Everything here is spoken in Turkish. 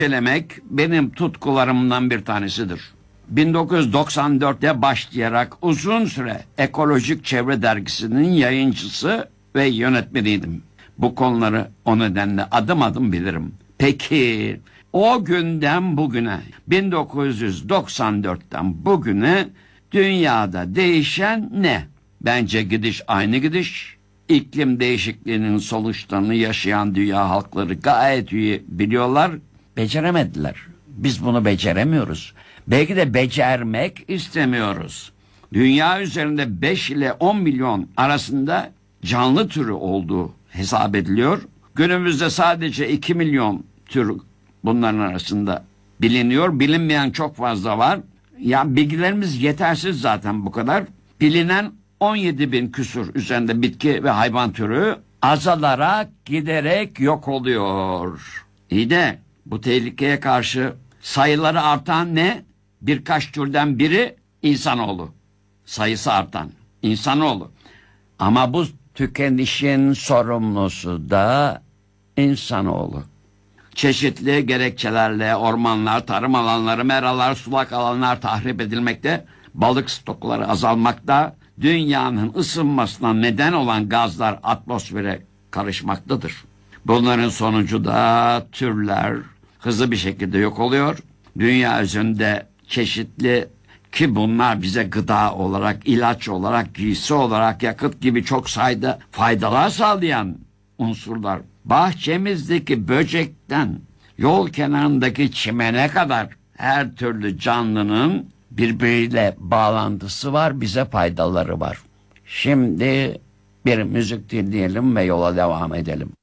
incelemek benim tutkularımdan bir tanesidir. 1994'te başlayarak uzun süre Ekolojik Çevre Dergisi'nin yayıncısı ve yönetmeniydim. Bu konuları o nedenle adım adım bilirim. Peki o günden bugüne, 1994'ten bugüne dünyada değişen ne? Bence gidiş aynı gidiş. İklim değişikliğinin sonuçlarını yaşayan dünya halkları gayet iyi biliyorlar. Beceremediler. Biz bunu beceremiyoruz. Belki de becermek istemiyoruz. Dünya üzerinde 5 ile 10 milyon arasında canlı türü olduğu hesap ediliyor. Günümüzde sadece 2 milyon tür bunların arasında biliniyor. Bilinmeyen çok fazla var. Ya bilgilerimiz yetersiz zaten bu kadar. Bilinen 17 bin küsur üzerinde bitki ve hayvan türü azalarak giderek yok oluyor. İyi de bu tehlikeye karşı sayıları artan ne? Birkaç türden biri insanoğlu. Sayısı artan insanoğlu. Ama bu tükenişin sorumlusu da insanoğlu. Çeşitli gerekçelerle ormanlar, tarım alanları, meralar, sulak alanlar tahrip edilmekte, balık stokları azalmakta, dünyanın ısınmasına neden olan gazlar atmosfere karışmaktadır. Bunların sonucu da türler hızlı bir şekilde yok oluyor. Dünya üzerinde çeşitli, ki bunlar bize gıda olarak, ilaç olarak, giysi olarak, yakıt gibi çok sayıda faydalar sağlayan unsurlar. Bahçemizdeki böcekten yol kenarındaki çimene kadar her türlü canlının birbiriyle bağlantısı var, bize faydaları var. Şimdi bir müzik dinleyelim ve yola devam edelim.